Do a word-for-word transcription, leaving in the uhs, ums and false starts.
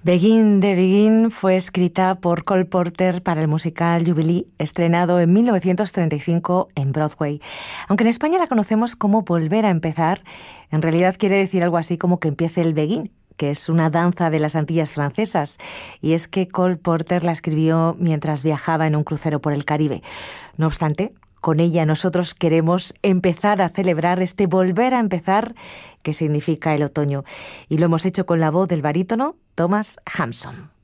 Begin de Begin fue escrita por Cole Porter para el musical Jubilee, estrenado en mil novecientos treinta y cinco en Broadway. Aunque en España la conocemos como Volver a empezar, en realidad quiere decir algo así como que empiece el Begin, que es una danza de las Antillas francesas. Y es que Cole Porter la escribió mientras viajaba en un crucero por el Caribe. No obstante, con ella nosotros queremos empezar a celebrar este volver a empezar que significa el otoño. Y lo hemos hecho con la voz del barítono Thomas Hampson.